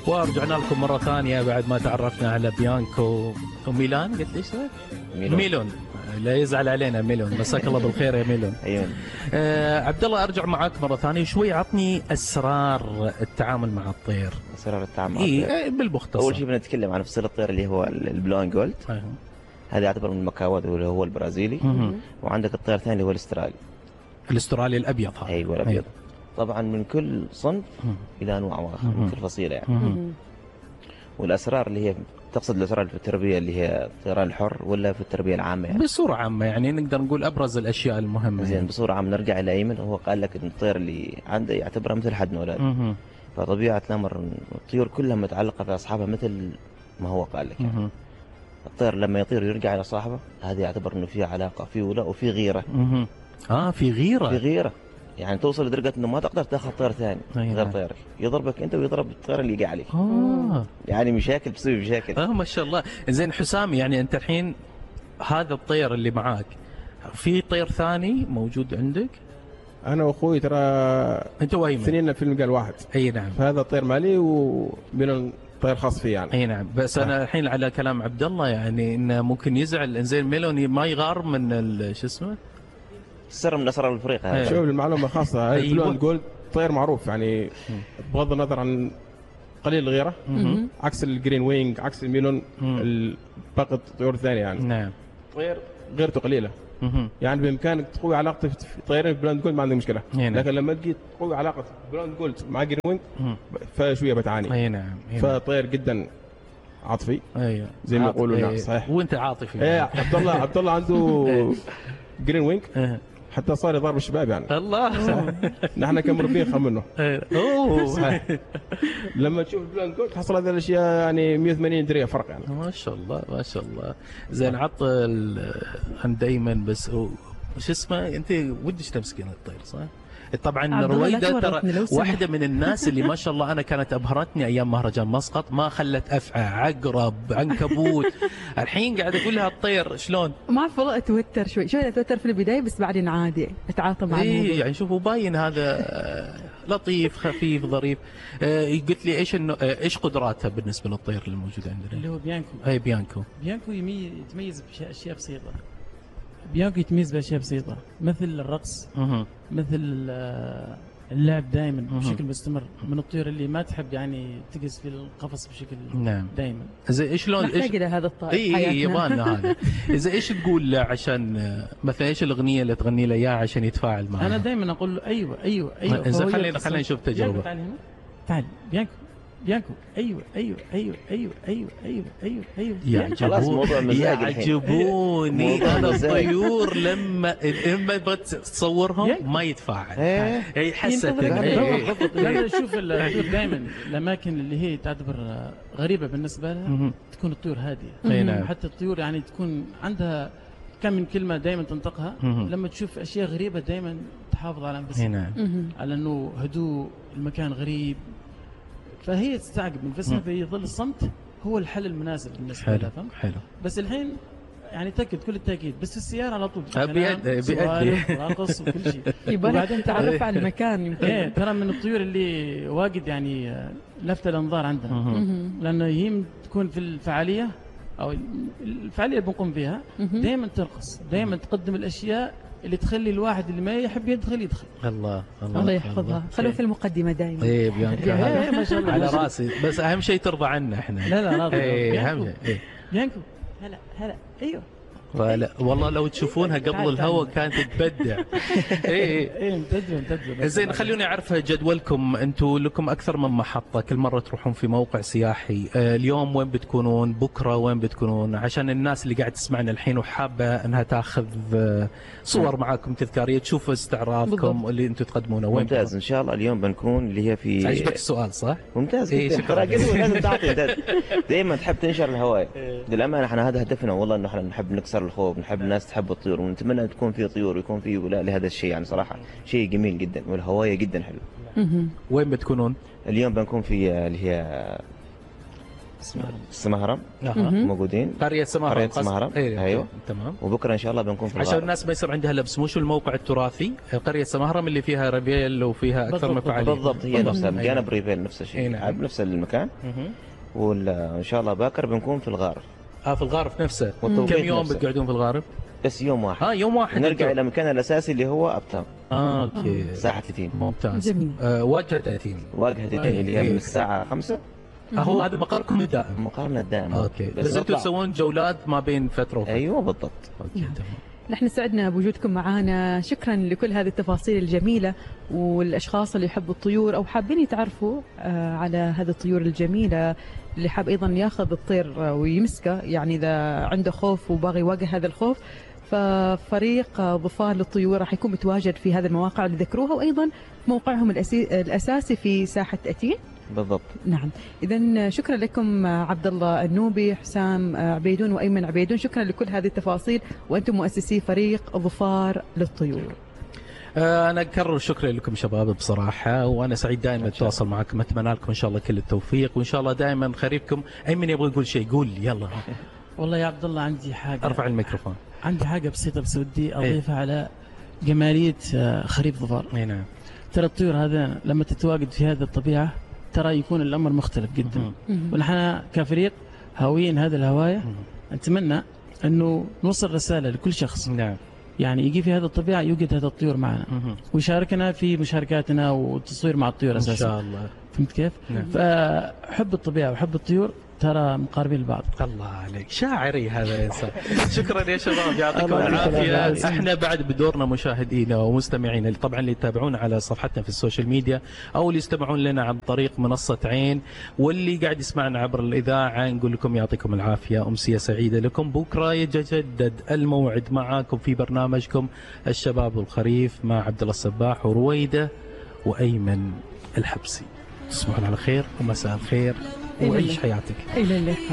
ورجعنا لكم مرة ثانية بعد ما تعرفنا على بيانكو وميلان. قلت ليش ميلون؟ لا يزعل علينا ميلون. مساك الله بالخير يا ميلون. ايوه. عبد الله ارجع معاك مرة ثانية شوي. عطني اسرار التعامل مع الطير. اسرار التعامل مع الطير بالمختصر. اول شيء بنتكلم عن فصيل الطير اللي هو البلو اند جولد. هذا يعتبر من المكاوات اللي هو البرازيلي. وعندك الطير الثاني اللي هو الاسترالي الابيض هذا. ايوه الابيض. طبعا من كل صنف الى انواع واخر من كل فصيله يعني. والاسرار اللي هي تقصد الاسرار في التربيه اللي هي الطيران الحر ولا في التربيه العامه يعني؟ بصوره عامه يعني نقدر نقول ابرز الاشياء المهمه. زين بصوره عامه نرجع الى ايمن. هو قال لك ان الطير اللي عنده يعتبره مثل حد اولاده. فطبيعه الامر الطيور كلها متعلقه في اصحابها مثل ما هو قال لك يعني. الطير لما يطير ويرجع الى صاحبه هذا يعتبر انه في علاقه في ولاء وفي غيره. في غيره. في غيره يعني توصل لدرجه انه ما تقدر تاخذ طير ثاني غير طيرك. يضربك انت ويضرب الطير اللي يقع عليك. يعني مشاكل بتصير مشاكل. ما شاء الله. زين حسام، يعني انت الحين هذا الطير اللي معاك في طير ثاني موجود عندك؟ انا واخوي ترى انت وايمن سنين في المجال واحد. اي نعم. فهذا طير مالي ومن طير خاص فيه يعني. اي نعم. بس انا الحين على كلام عبد الله يعني انه ممكن يزعل. زين ميلون ما يغار من شو اسمه سر من اسرار الفريق هذا. شوف المعلومه خاصه. هاي بلو اند جولد طير معروف يعني بغض النظر عن قليل الغيره. عكس الجرين وينج عكس الميلون باقي الطيور الثانيه يعني. نعم. طير غيرته قليله. يعني بامكانك تقوي علاقتك في طيرين بلو اند جولد ما عندك مشكله. لكن لما تجي تقوي علاقه بلو اند جولد مع جرين وينج فشويه بتعاني. اي نعم. فطير جدا عاطفي. ايوه زي ما يقولوا. صحيح. وانت عاطفي. ايه عبد الله عنده جرين وينج حتى صار يضرب الشباب يعني. الله. نحن كمربين خم منه. اوه. لما تشوف البلان جولد تحصل هذه الاشياء يعني 180 درجه فرق يعني. ما شاء الله ما شاء الله. زين عط عن دايما بس شو اسمه انت ودش تمسكين الطير صح؟ طبعا رويدة ترى واحدة من الناس اللي ما شاء الله أنا كانت أبهرتني أيام مهرجان مسقط. ما خلت أفعى عقرب عنكبوت. الحين قاعد أقول لها الطير شلون؟ ما أعرف والله أتوتر شوي أتوتر في البداية بس بعدين عادي أتعاطى مع الموضوع. يعني شوفوا باين هذا لطيف خفيف ظريف. قلت لي إيش قدراتها بالنسبة للطير الموجود عندنا؟ اللي هو بيانكو. أي بيانكو يتميز بأشياء بسيطة. بيانكو يتميز بأشياء بسيطة مثل الرقص. مثل اللعب دائما بشكل مستمر. من الطيور اللي ما تحب يعني تجلس في القفص بشكل دائما. زي شلون محتاج الى هذا الطائر. اي يبغانا هذا. اذا ايش تقول له عشان مثلا ايش الاغنيه اللي تغني له اياها عشان يتفاعل معنا؟ انا دائما اقول له ايوه. اذا خلينا نشوف تجربه. تعال بيانكو ايوه يعجبوني انا الطيور لما تصورهم ما يتفاعل. هي حست انا اشوف الطيور دائما الاماكن اللي هي تعتبر غريبه بالنسبه لها تكون الطيور هاديه. حتى الطيور يعني تكون عندها كم من كلمه دائما تنطقها. لما تشوف اشياء غريبه دائما تحافظ على نفسها على انه هدوء المكان غريب. فهي تستعجب من نفسها فيظل الصمت هو الحل المناسب بالنسبه لها. حلو. بس الحين يعني تاكد كل التاكيد بس في السياره على طول بيأدي راقص وكل شيء. وبعدين تعرف على المكان يمكن. ترى من الطيور اللي واجد يعني لفت الانظار عندها. لانه هي تكون في الفعاليه او الفعاليه اللي بنقوم فيها دائما ترقص دائما تقدم الاشياء اللي تخلي الواحد اللي ما يحب يدخل. الله يحفظها. خلوا في المقدمة دائما. بيانكو ما شاء الله على راسي. بس اهم شيء ترضى عنا احنا. لا راضي. اهم شيء بيانكو هلا ايوه. والله لو تشوفونها قبل الهواء كانت تبدع. ايه متدرب. زين خلوني اعرف جدولكم. انتم لكم اكثر من محطه كل مره تروحون في موقع سياحي. اليوم وين بتكونون؟ بكره وين بتكونون؟ عشان الناس اللي قاعد تسمعنا الحين وحابه انها تاخذ صور معاكم تذكاريه تشوف استعراضكم اللي انتم تقدمونه. وين ممتاز. ان شاء الله اليوم بنكون اللي هي في. عجبك السؤال صح؟ ممتاز جدا. شكرا. لازم تعطي دائما تحب تنشر الهوايه. للامانه احنا هذا هدفنا والله انه احنا نحب نكسر الخوف. نحب الناس تحب الطيور ونتمنى تكون في طيور ويكون في ولاء لهذا الشيء يعني صراحه شيء جميل جدا والهوايه جدا حلو. وين بتكونون؟ اليوم بنكون في اللي هي السمهرم موجودين. قرية سمهرم. ايوه تمام. وبكره ان شاء الله بنكون في الغار. عشان الناس ما يصير عندها لبس، مش الموقع التراثي قرية سمهرم اللي فيها ريفيل وفيها اكثر من فعاليه. بالضبط، هي نفسها بجانب ريفيل نفس الشيء، بنفس المكان. وان شاء الله باكر بنكون في الغار. في الغار في نفسه. كم يوم بتقعدون في الغار؟ بس يوم واحد. يوم واحد. نرجع الى مكاننا الاساسي اللي هو ابتام. اوكي. الساعه 30. ممتاز. جميل. واجهه 30. واجهه 30 اللي هي من الساعه 5. هو هذا مقركم الدائم. مقرنا الدائم. اوكي. بس انتم تسوون جولات ما بين فتره وفتره. ايوه بالضبط. اوكي تمام. نحن سعدنا بوجودكم معنا، شكرا لكل هذه التفاصيل الجميلة، والأشخاص اللي يحبوا الطيور أو حابين يتعرفوا على هذه الطيور الجميلة، اللي حاب أيضا ياخذ الطير ويمسكه، يعني إذا عنده خوف وباغي يواجه هذا الخوف، ففريق ظفار للطيور راح يكون متواجد في هذه المواقع اللي ذكروها، وأيضا موقعهم الأساسي في ساحة أتين. بالضبط. نعم. إذا شكرا لكم عبد الله النوبي، حسام عبيدون وأيمن عبيدون، شكرا لكل هذه التفاصيل، وأنتم مؤسسي فريق ظفار للطيور. أنا أكرر شكرا لكم شباب بصراحة، وأنا سعيد دائما أتواصل معكم، أتمنى لكم إن شاء الله كل التوفيق، وإن شاء الله دائما خريفكم. أيمن يبغى يقول شيء، قول يلا. والله يا عبد الله عندي حاجة، أرفع الميكروفون. عندي حاجة بسيطة بس ودي أضيفها على جمالية خريف ظفار. نعم. ترى الطيور هذا لما تتواجد في هذه الطبيعة ترى يكون الأمر مختلف جدا، ونحن كفريق هاويين هذه الهواية، نتمنى أنه نوصل رسالة لكل شخص. نعم. يعني يجي في هذه الطبيعة يوجد هذه الطيور معنا ويشاركنا في مشاركاتنا والتصوير مع الطيور أساسا. إن شاء الله. فهمت كيف؟ نعم. فحب الطبيعة وحب الطيور ترى مقاربين لبعض. الله عليك، شاعري هذا يا انسان. شكرا يا شباب، يعطيكم العافيه. احنا بعد بدورنا مشاهدينا ومستمعينا طبعا اللي يتابعونا على صفحتنا في السوشيال ميديا، او اللي يستمعون لنا عن طريق منصه عين، واللي قاعد يسمعنا عبر الاذاعه، نقول لكم يعطيكم العافيه، امسيه سعيده لكم. بكره يتجدد الموعد معاكم في برنامجكم الشباب والخريف مع عبد الله الصباح ورويده وايمن الحبسي. تصبحون على خير ومساء الخير، وعيش حياتك. إلى اللقاء.